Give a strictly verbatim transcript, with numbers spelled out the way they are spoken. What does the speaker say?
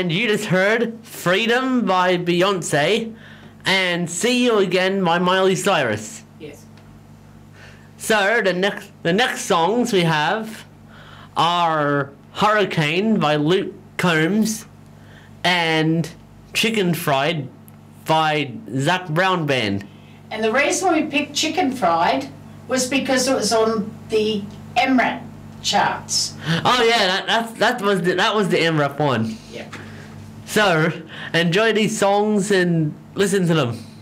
And you just heard Freedom by Beyonce and See You Again by Miley Cyrus. Yes. So the next the next songs we have are Hurricane by Luke Combs and Chicken Fried by Zac Brown Band. And the reason we picked Chicken Fried was because it was on the M RAP charts. Oh yeah, that that, that was the, that was the M RAP one. Yeah. So enjoy these songs and listen to them.